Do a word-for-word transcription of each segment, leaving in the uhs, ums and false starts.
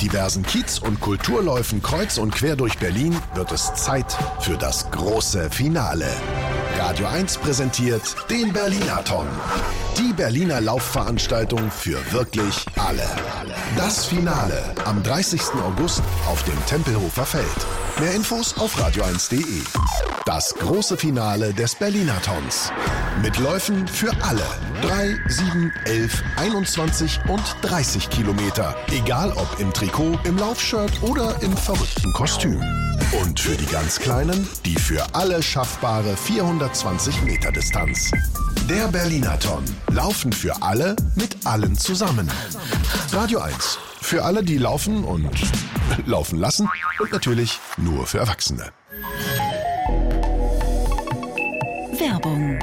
Mit diversen Kiez- und Kulturläufen kreuz und quer durch Berlin wird es Zeit für das große Finale. Radio eins präsentiert den Berlinathon. Die Berliner Laufveranstaltung für wirklich alle. Das Finale am dreißigsten August auf dem Tempelhofer Feld. Mehr Infos auf radio eins punkt de. Das große Finale des Berlinathons. Mit Läufen für alle. drei, sieben, elf, einundzwanzig und dreißig Kilometer. Egal ob im Trikot, im Laufshirt oder im verrückten Kostüm. Und für die ganz Kleinen, die für alle schaffbare vierhundertzwanzig Meter Distanz. Der Berlinathon. Laufen für alle, mit allen zusammen. Radio eins. Für alle, die laufen und laufen lassen. Und natürlich nur für Erwachsene. Werbung.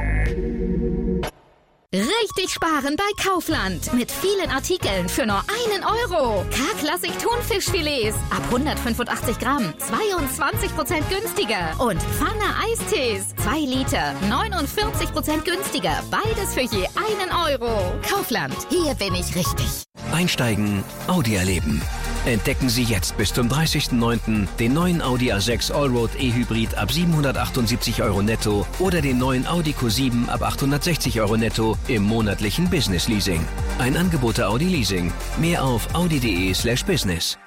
Richtig sparen bei Kaufland. Mit vielen Artikeln für nur einen Euro. K-Klassik Thunfischfilets ab hundertfünfundachtzig Gramm. zweiundzwanzig Prozent günstiger. Und Pfanne Eistees. zwei Liter. neunundvierzig Prozent günstiger. Beides für je einen Euro. Kaufland. Hier bin ich richtig. Einsteigen, Audi erleben. Entdecken Sie jetzt bis zum dreißigsten neunten den neuen Audi A sechs Allroad E-Hybrid ab siebenhundertachtundsiebzig Euro netto oder den neuen Audi Q sieben ab achthundertsechzig Euro netto im monatlichen Business Leasing. Ein Angebot der Audi Leasing. Mehr auf audi punkt de slash business.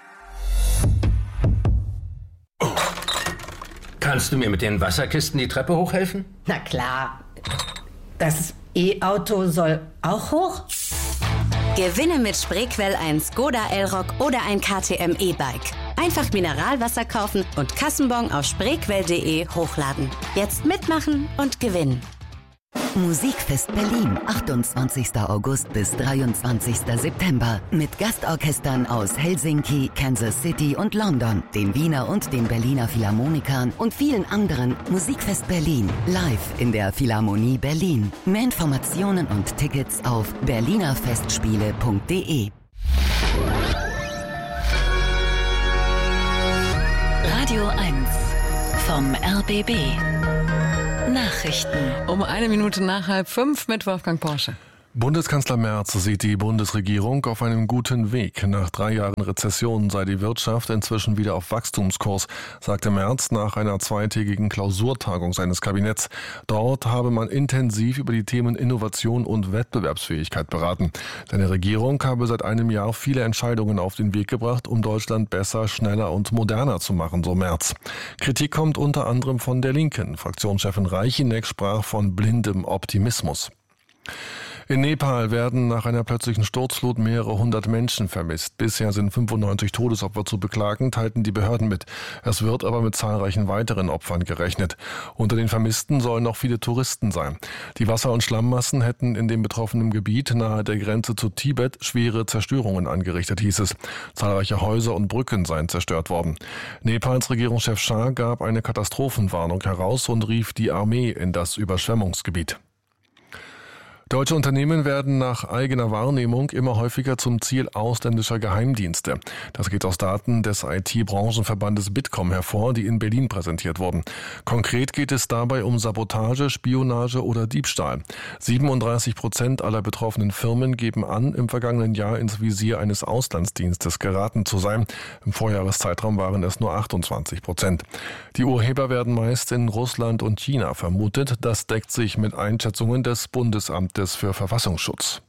Kannst du mir mit den Wasserkisten die Treppe hochhelfen? Na klar. Das E-Auto soll auch hoch? Gewinne mit Spreequell ein Skoda Elroq oder ein K T M E-Bike. Einfach Mineralwasser kaufen und Kassenbon auf spreequell punkt de hochladen. Jetzt mitmachen und gewinnen. Musikfest Berlin, achtundzwanzigsten August bis dreiundzwanzigsten September. Mit Gastorchestern aus Helsinki, Kansas City und London, den Wiener und den Berliner Philharmonikern und vielen anderen. Musikfest Berlin, live in der Philharmonie Berlin. Mehr Informationen und Tickets auf berlinerfestspiele punkt de. Radio eins vom R B B. Nachrichten. Um eine Minute nach halb fünf mit Wolfgang Porsche. Bundeskanzler Merz sieht die Bundesregierung auf einem guten Weg. Nach drei Jahren Rezession sei die Wirtschaft inzwischen wieder auf Wachstumskurs, sagte Merz nach einer zweitägigen Klausurtagung seines Kabinetts. Dort habe man intensiv über die Themen Innovation und Wettbewerbsfähigkeit beraten. Seine Regierung habe seit einem Jahr viele Entscheidungen auf den Weg gebracht, um Deutschland besser, schneller und moderner zu machen, so Merz. Kritik kommt unter anderem von der Linken. Fraktionschefin Reicheneck sprach von blindem Optimismus. In Nepal werden nach einer plötzlichen Sturzflut mehrere hundert Menschen vermisst. Bisher sind fünfundneunzig Todesopfer zu beklagen, teilten die Behörden mit. Es wird aber mit zahlreichen weiteren Opfern gerechnet. Unter den Vermissten sollen noch viele Touristen sein. Die Wasser- und Schlammmassen hätten in dem betroffenen Gebiet nahe der Grenze zu Tibet schwere Zerstörungen angerichtet, hieß es. Zahlreiche Häuser und Brücken seien zerstört worden. Nepals Regierungschef Shah gab eine Katastrophenwarnung heraus und rief die Armee in das Überschwemmungsgebiet. Deutsche Unternehmen werden nach eigener Wahrnehmung immer häufiger zum Ziel ausländischer Geheimdienste. Das geht aus Daten des I T-Branchenverbandes Bitkom hervor, die in Berlin präsentiert wurden. Konkret geht es dabei um Sabotage, Spionage oder Diebstahl. siebenunddreißig Prozent aller betroffenen Firmen geben an, im vergangenen Jahr ins Visier eines Auslandsdienstes geraten zu sein. Im Vorjahreszeitraum waren es nur achtundzwanzig Prozent. Die Urheber werden meist in Russland und China vermutet. Das deckt sich mit Einschätzungen des Bundesamtes für Verfassungsschutz.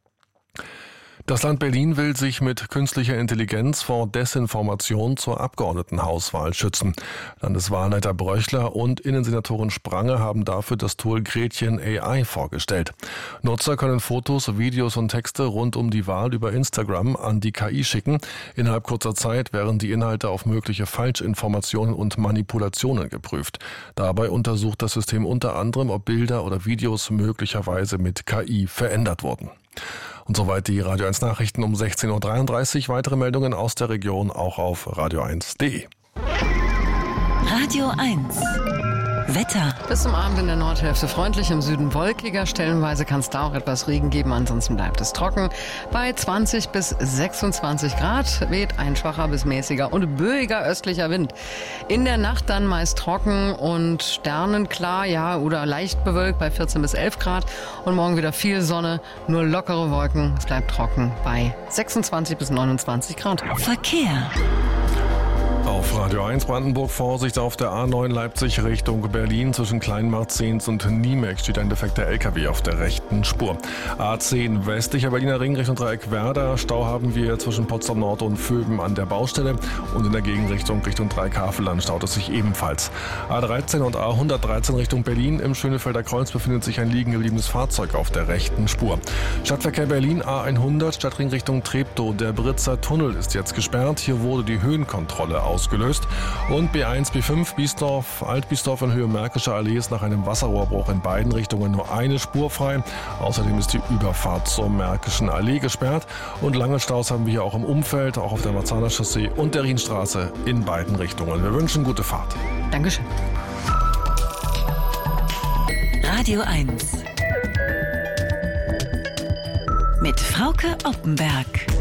Das Land Berlin will sich mit künstlicher Intelligenz vor Desinformation zur Abgeordnetenhauswahl schützen. Landeswahlleiter Bröchler und Innensenatorin Spranger haben dafür das Tool Gretchen A I vorgestellt. Nutzer können Fotos, Videos und Texte rund um die Wahl über Instagram an die K I schicken. Innerhalb kurzer Zeit wären die Inhalte auf mögliche Falschinformationen und Manipulationen geprüft. Dabei untersucht das System unter anderem, ob Bilder oder Videos möglicherweise mit K I verändert wurden. Und soweit die Radio eins Nachrichten um sechzehn Uhr dreiunddreißig. Weitere Meldungen aus der Region auch auf radio eins punkt de. Radio eins. Wetter. Bis zum Abend in der Nordhälfte freundlich, im Süden wolkiger. Stellenweise kann es da auch etwas Regen geben, ansonsten bleibt es trocken. Bei zwanzig bis sechsundzwanzig Grad weht ein schwacher bis mäßiger und böiger östlicher Wind. In der Nacht dann meist trocken und sternenklar, ja, oder leicht bewölkt bei vierzehn bis elf Grad. Und morgen wieder viel Sonne, nur lockere Wolken. Es bleibt trocken bei sechsundzwanzig bis neunundzwanzig Grad. Verkehr. Auf Radio eins Brandenburg Vorsicht auf der A neun Leipzig Richtung Berlin. Zwischen Kleinmarzens und Niemek steht ein defekter L K W auf der rechten Spur. A zehn westlicher Berliner Ring Richtung Dreieck Werder. Stau haben wir zwischen Potsdam Nord und Vöben an der Baustelle. Und in der Gegenrichtung Richtung Dreieck Havelland staut es sich ebenfalls. A dreizehn und A hundertdreizehn Richtung Berlin. Im Schönefelder Kreuz befindet sich ein liegen gebliebenes Fahrzeug auf der rechten Spur. Stadtverkehr Berlin A hundert Stadtring Richtung Treptow. Der Britzer Tunnel ist jetzt gesperrt. Hier wurde die Höhenkontrolle ausgelöst. Ausgelöst. Und B eins, B fünf, Biesdorf, Alt-Biesdorf in Höhe Märkischer Allee ist nach einem Wasserrohrbruch in beiden Richtungen nur eine Spur frei. Außerdem ist die Überfahrt zur Märkischen Allee gesperrt. Und lange Staus haben wir hier auch im Umfeld, auch auf der Marzahner Chaussee und der Rienstraße in beiden Richtungen. Wir wünschen gute Fahrt. Dankeschön. Radio eins mit Frauke Oppenberg.